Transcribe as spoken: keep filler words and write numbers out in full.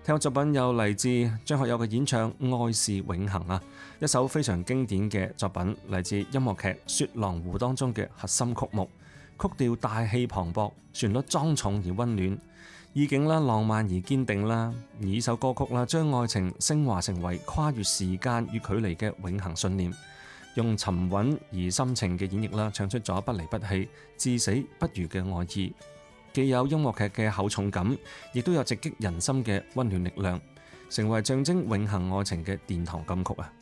聽個作品有嚟自張學友嘅演唱《愛是永恆》啊，一首非常經典嘅作品，嚟自音樂劇《雪狼湖》當中嘅核心曲目，曲調大氣磅礴，旋律莊重而溫暖，意境啦浪漫而堅定啦。而呢首歌曲啦，將愛情升華成為跨越時間與距離嘅永恆信念，用沉穩而深情嘅演繹啦，唱出咗不離不棄、至死不渝嘅愛意。既有音樂劇嘅厚重感，亦都有直擊人心嘅溫暖力量，成為象徵永恆愛情嘅殿堂金曲啊！